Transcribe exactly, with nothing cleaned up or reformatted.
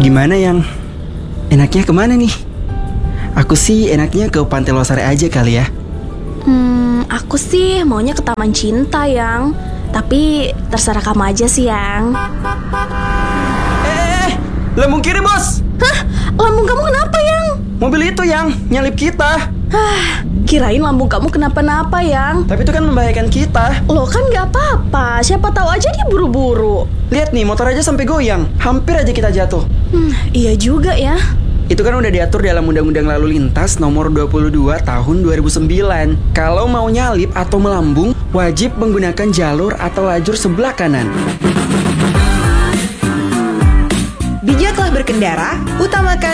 Gimana yang enaknya kemana nih? Aku sih enaknya ke Pantai Losari aja kali ya. Hmm, aku sih maunya ke Taman Cinta, Yang. Tapi terserah kamu aja sih, Yang. Eh, lambung kiri bos. Hah? Lambung kamu kenapa, Yang? Mobil itu yang nyalip kita. Hah, kirain lambung kamu kenapa-napa, Yang. Tapi itu kan membahayakan kita. Loh kan gak apa-apa, siapa tahu aja dia buru-buru. Lihat nih, motor aja sampai goyang. Hampir aja kita jatuh. Hmm, iya juga ya. Itu kan udah diatur dalam Undang-Undang Lalu Lintas nomor dua puluh dua tahun dua ribu sembilan. Kalau mau nyalip atau melambung, wajib menggunakan jalur atau lajur sebelah kanan. Bijaklah berkendara, utamakan